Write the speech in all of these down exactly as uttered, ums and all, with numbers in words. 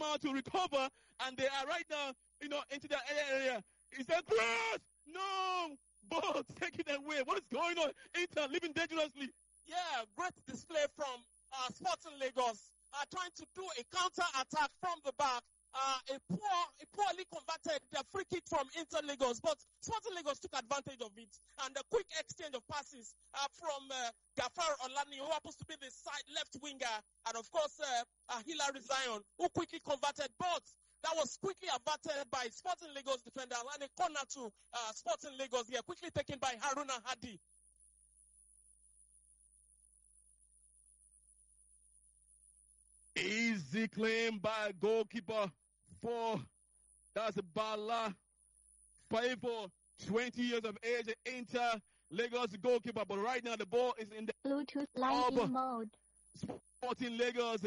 out to recover, and they are right now, you know, into the area. It's a cross! No! Ball taken away. What is going on? Inter living dangerously. Yeah, great display from uh, Sporting Lagos. Uh, trying to do a counter attack from the back. Uh, a poor, a poorly converted uh, free kick from Inter Lagos, but Sporting Lagos took advantage of it, and a quick exchange of passes uh, from uh, Gafar Olani, who happens to be the side left winger, and of course uh, uh, Hilary Zion, who quickly converted, but that was quickly averted by Sporting Lagos defender, and a corner to uh, Sporting Lagos here, quickly taken by Haruna Hadi. Easy claim by goalkeeper for, that's Bala Faivo, twenty years of age, Inter Lagos goalkeeper, but right now the ball is in the Bluetooth lighting mode. Sporting Lagos.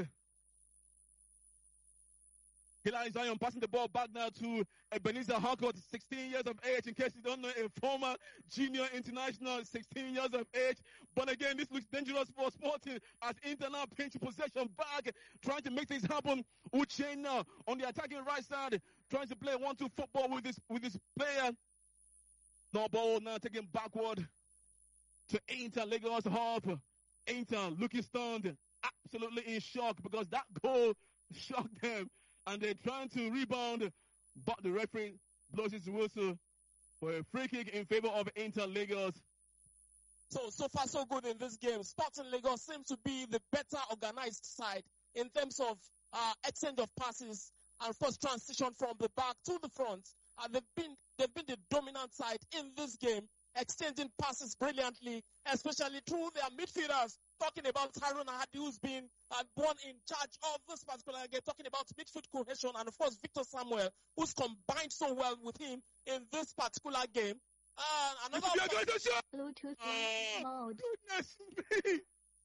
Hilary Zion passing the ball back now to Ebenezer Harcourt, sixteen years of age. In case you don't know, a former junior international, sixteen years of age. But again, this looks dangerous for Sporting as Inter now pinch possession back, trying to make things happen. Uchenna on the attacking right side, trying to play one two football with this with this player. No ball now taken backward to Inter Lagos half. Inter looking stunned, absolutely in shock because that goal shocked them. And they're trying to rebound, but the referee blows his whistle for a free kick in favor of Inter Lagos. So, so far so good in this game. Sporting Lagos seems to be the better organized side in terms of uh, exchange of passes and first transition from the back to the front. And they've been, they've been the dominant side in this game, exchanging passes brilliantly, especially through their midfielders. Talking about Haruna Hadi, who's been uh, born in charge of this particular game. Talking about midfield cohesion, and of course Victor Samuel, who's combined so well with him in this particular game. Uh, another Bluetooth oh, mode. Goodness me!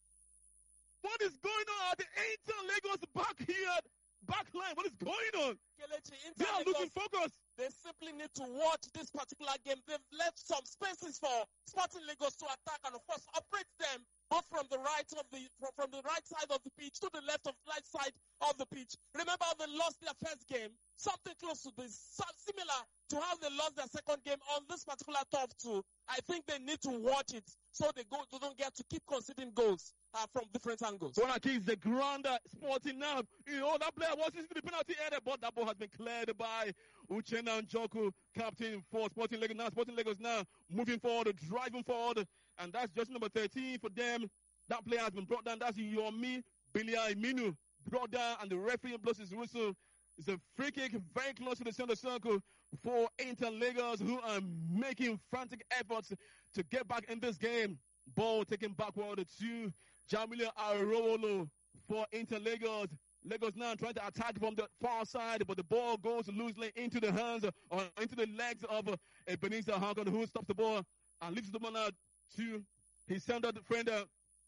What is going on at the Inter Lagos back here, back line? What is going on? Kelechi, Inter They are Lagos, losing focus. They simply need to watch this particular game. They've left some spaces for Sporting Lagos to attack and of course operate them both from the right of the from, from the right side of the pitch to the left of right side of the pitch. Remember how they lost their first game? Something close to this, similar to how they lost their second game on this particular turf too. I think they need to watch it so they go they don't get to keep conceding goals uh, from different angles. One is the grander Sporting now. You know, that player was into the penalty area, but that ball has been cleared by Uchenna Njoku, captain for Sporting Lagos. Now Sporting Lagos now moving forward, driving forward, and that's just number thirteen for them. That player has been brought down. That's Yomi Bilia Iminu brought down, and the referee blows his whistle. It's a free kick very close to the center circle for Inter Lagos, who are making frantic efforts to get back in this game. Ball taken backward to Jamilu Arowolo for Inter Lagos. Lagos now trying to attack from the far side, but the ball goes loosely into the hands or into the legs of uh, Ebenezer Harcourt, who stops the ball and leaves the ball out to his center defender.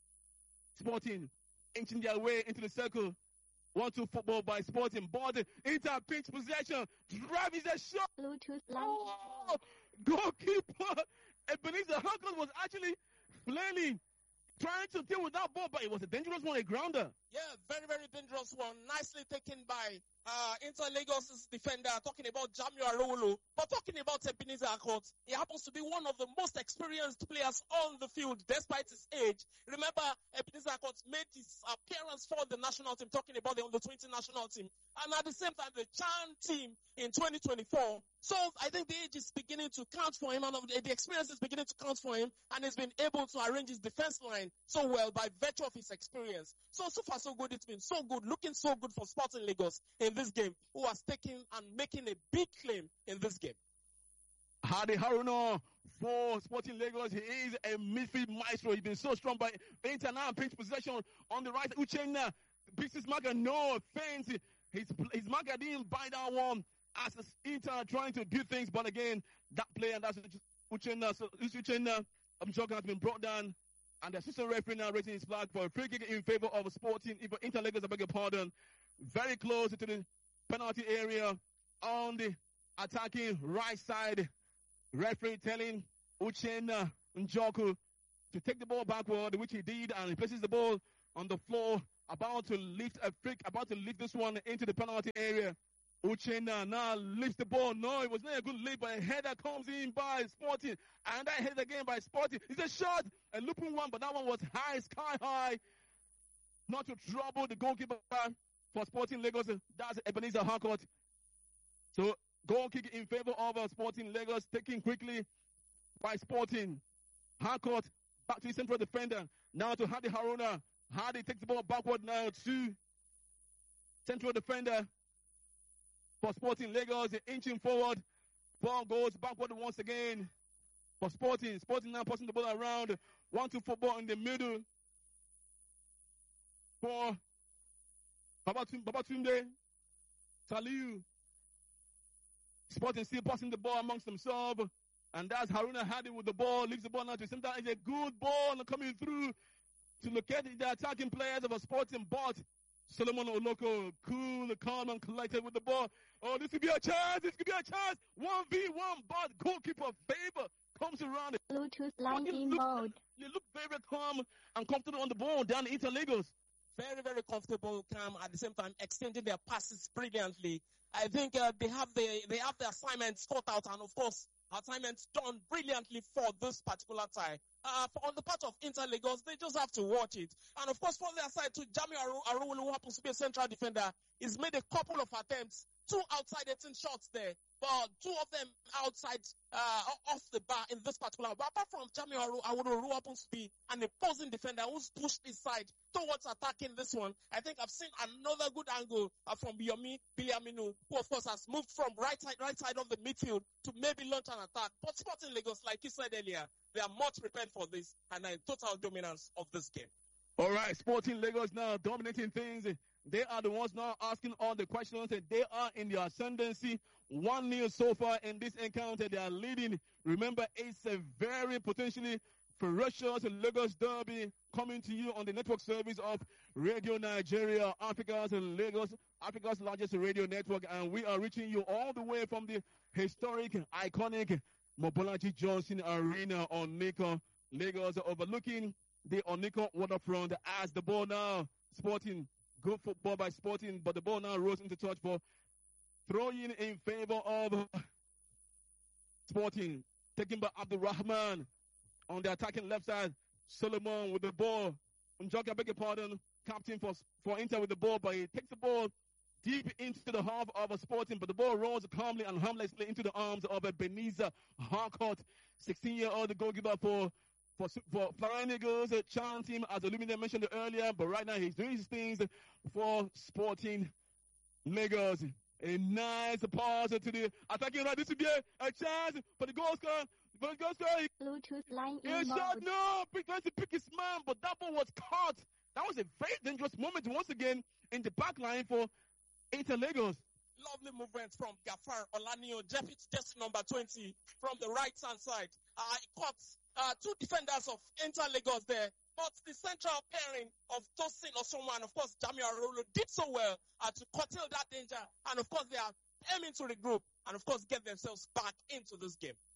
Sporting inching their way into the circle. One two football by Sporting. Ball Inter pinch possession. Drive is a shot. Bluetooth oh, goalkeeper Ebenezer Harcourt was actually flailing, trying to deal with that ball, but it was a dangerous one, a grounder. Yeah, very, very dangerous one. Nicely taken by uh, Inter Lagos' defender, talking about Jamiu Arowolo. But talking about Ebenezer Harcourt, he happens to be one of the most experienced players on the field, despite his age. Remember, Ebenezer Harcourt made his appearance for the national team, talking about the under twenty national team. And at the same time, the Chan team in twenty twenty-four. So I think the age is beginning to count for him, and the experience is beginning to count for him, and he's been able to arrange his defense line so well by virtue of his experience. So, so far so good. It's been so good, looking so good for Sporting Lagos in this game, who has taken and making a big claim in this game. Hadi Haruna for Sporting Lagos. He is a midfield maestro. He's been so strong by Inter now pinch possession on the right. Uchenna picks his marker. No offense. His, his marker didn't buy that one as Inter trying to do things. But again, that player, that's Uchenna. So Uchenna Njoku has been brought down. And the assistant referee now raising his flag for a free kick in favor of Sporting. Inter Lagos, I beg your pardon. Very close to the penalty area on the attacking right side. Referee telling Uchenna Njoku to take the ball backward, which he did, and he places the ball on the floor about to lift a freak, about to lift this one into the penalty area. Uchenna now lifts the ball. No, it was not a good lift, but a header comes in by Sporting. And that header again by Sporting. It's a shot, a looping one, but that one was high, sky high. Not to trouble the goalkeeper for Sporting Lagos. That's Ebenezer Harcourt. So, goal kick in favor of uh, Sporting Lagos, taken quickly by Sporting. Harcourt back to the central defender. Now to Hadi Haruna. Hadi takes the ball backward now to central defender for Sporting Lagos. Inching forward. Ball goes backward once again for Sporting. Sporting now passing the ball around. One two football in the middle for Babatunde Saliu. Sporting still passing the ball amongst themselves. And that's Haruna Hadi with the ball. Leaves the ball now to center. It's a good ball coming through to locate the attacking players of a Sporting. But Solomon Oloko, cool, calm, and collected with the ball. Oh, this could be a chance. This could be a chance. one v one, but goalkeeper Faber comes around. Bluetooth line in look, mode. You look very calm and comfortable on the ball down Inter Lagos. Very, very comfortable, calm, at the same time extending their passes brilliantly. I think uh, they have the they have the assignments cut out, and of course, assignments done brilliantly for this particular tie. Uh, for, on the part of Inter Lagos, they just have to watch it. And of course, from their side to Jamiu Arowolo, who happens to be a central defender, he's made a couple of attempts, two outside eighteen shots there, but two of them outside uh, off the bar in this particular. But apart from Jamiu Arowolo, who happens to be an opposing defender who's pushed his side towards attacking this one, I think I've seen another good angle uh, from Yomi Biliaminu, who of course has moved from right side, right side of the midfield to maybe launch an attack. But Sporting Lagos, like you said earlier, they are much prepared for this and are in total dominance of this game. All right, Sporting Lagos now dominating things. They are the ones now asking all the questions. They are in the ascendancy. one nil so far in this encounter. They are leading. Remember, it's a very potentially ferocious Lagos derby coming to you on the network service of Radio Nigeria, Africa's Lagos, Africa's largest radio network. And we are reaching you all the way from the historic, iconic Mobolaji Johnson Arena on Nika, Lagos, overlooking the Onika waterfront as the ball now, Sporting, good football by Sporting, but the ball now rose into touch for throwing in favor of Sporting, taken by Abdul Rahman on the attacking left side. Solomon with the ball. Njoka, I beg your pardon, captain for, for Inter with the ball, but he takes the ball deep into the half of a Sporting, but the ball rolls calmly and harmlessly into the arms of a Ebenezer Harcourt, sixteen-year-old goalkeeper for for for Flying Eagles, uh, challenging him as Olumide mentioned earlier, but right now he's doing his things for Sporting Lagos. A nice pass to the attacking right. This would be a, a chance for the goal scorer. For the goal scorer. Bluetooth line He in shot, mode. no, trying to pick his man, but that ball was caught. That was a very dangerous moment once again in the back line for Inter Lagos. Lovely movement from Gafar Olanio, deputy just number twenty from the right hand side. Uh, he caught uh, two defenders of Inter Lagos there, but the central pairing of Tosin Osoma and of course Jamiu Arowolo did so well uh, to curtail that danger, and of course they are aiming to regroup and of course get themselves back into this game.